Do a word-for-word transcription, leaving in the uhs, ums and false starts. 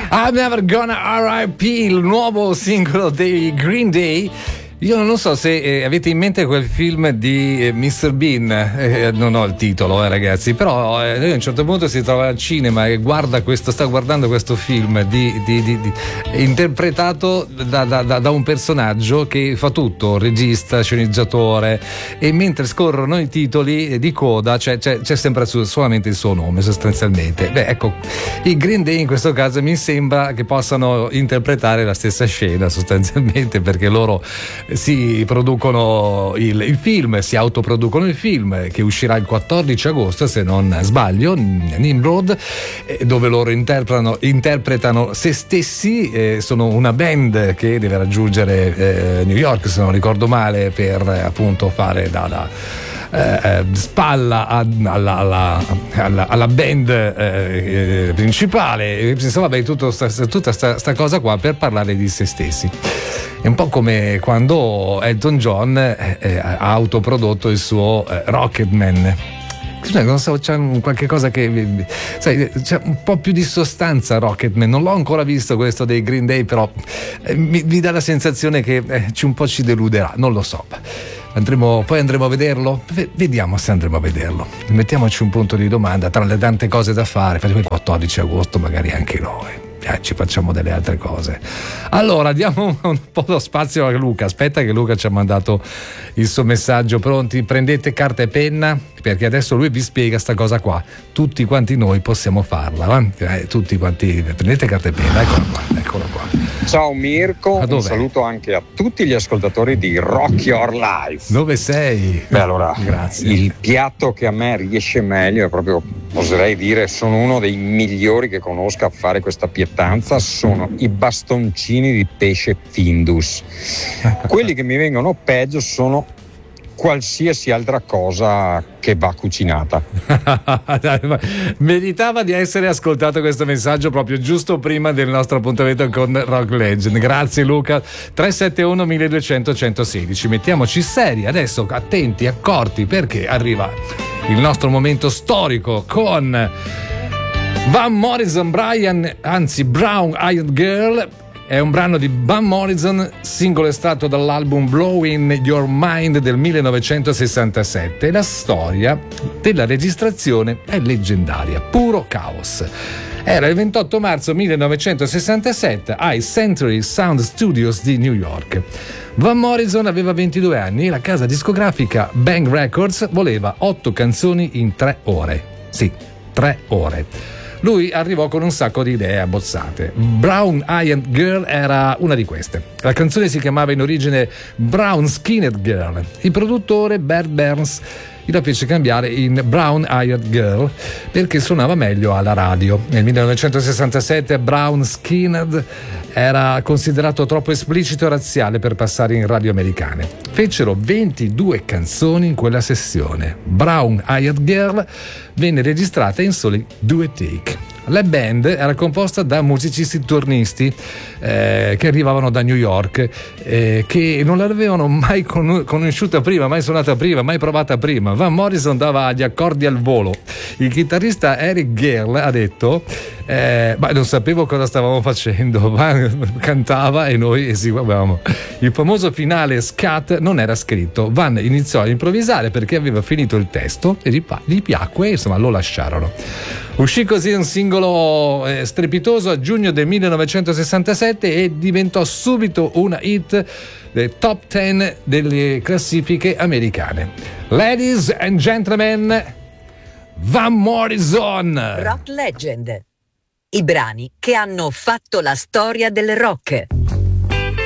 I'm Never Gonna R I P, il nuovo singolo dei Green Day. Io non so se eh, avete in mente quel film di eh, mister Bean, eh, non ho il titolo eh, ragazzi, però eh, lui a un certo punto si trova al cinema e guarda questo, sta guardando questo film di, di, di, di, interpretato da, da, da, da un personaggio che fa tutto, regista, sceneggiatore, e mentre scorrono i titoli di coda c'è, c'è, c'è sempre su, solamente il suo nome sostanzialmente. Beh, ecco, i Green Day in questo caso mi sembra che possano interpretare la stessa scena sostanzialmente, perché loro si producono il, il film, si autoproducono il film che uscirà il quattordici agosto se non sbaglio, Nimrod, dove loro interpretano, interpretano se stessi. Eh, sono una band che deve raggiungere eh, New York, se non ricordo male, per appunto fare da, da eh, spalla a, alla, alla, alla, alla band eh, principale, insomma, beh, tutto sta, tutta sta, sta cosa qua per parlare di se stessi. È un po' come quando Elton John eh, ha autoprodotto il suo eh, Rocketman. Non so, c'è qualche cosa che, sai, c'è un po' più di sostanza Rocketman. Non l'ho ancora visto questo dei Green Day, però eh, mi, mi dà la sensazione che eh, ci un po' ci deluderà, non lo so. Andremo, poi andremo a vederlo? V- vediamo se andremo a vederlo. Mettiamoci un punto di domanda tra le tante cose da fare. Facciamo il quattordici agosto, magari anche noi. Eh, ci facciamo delle altre cose. Allora diamo un po' lo spazio a Luca. Aspetta che Luca ci ha mandato il suo messaggio. Pronti? Prendete carta e penna, perché adesso lui vi spiega sta cosa qua. Tutti quanti noi possiamo farla, eh? Tutti quanti, prendete carta e penna. Eccola qua, eccola qua. Ciao Mirko, un saluto anche a tutti gli ascoltatori di Rock Your Life. Dove sei? Beh, allora, grazie. Il piatto che a me riesce meglio è proprio, oserei dire, sono uno dei migliori che conosca a fare questa pietanza, sono i bastoncini di pesce Findus. Quelli che mi vengono peggio sono qualsiasi altra cosa che va cucinata. Meritava di essere ascoltato questo messaggio proprio giusto prima del nostro appuntamento con Rock Legend. Grazie Luca. Tre sette uno milleduecento centosedici. Mettiamoci seri adesso, attenti, accorti, perché arriva il nostro momento storico con Van Morrison, Brian, anzi Brown Eyed Girl. È un brano di Van Morrison, singolo estratto dall'album Blowing Your Mind del millenovecentosessantasette. La storia della registrazione è leggendaria, puro caos. Era il ventotto marzo millenovecentosessantasette ai Century Sound Studios di New York. Van Morrison aveva ventidue anni e la casa discografica Bang Records voleva otto canzoni in tre ore. Sì, tre ore. Lui arrivò con un sacco di idee abbozzate. Brown Eyed Girl era una di queste. La canzone si chiamava in origine Brown Skinned Girl. Il produttore Bert Burns la fece cambiare in Brown Eyed Girl perché suonava meglio alla radio. Nel millenovecentosessantasette Brown Skinned era considerato troppo esplicito e razziale per passare in radio americane. Fecero ventidue canzoni in quella sessione. Brown Eyed Girl venne registrata in soli due take. La band era composta da musicisti turnisti eh, che arrivavano da New York, eh, che non l'avevano mai con- conosciuta prima, mai suonata prima, mai provata prima. Van Morrison dava gli accordi al volo. Il chitarrista Eric Gale ha detto eh, ma non sapevo cosa stavamo facendo. Van cantava e noi eseguivamo. Il famoso finale scat non era scritto. Van iniziò a improvvisare perché aveva finito il testo e gli, pa- gli piacque e insomma lo lasciarono. Uscì così un singolo eh, strepitoso a giugno del millenovecentosessantasette e diventò subito una hit del top dieci delle classifiche americane. Ladies and gentlemen, Van Morrison. Rock Legend. I brani che hanno fatto la storia del rock.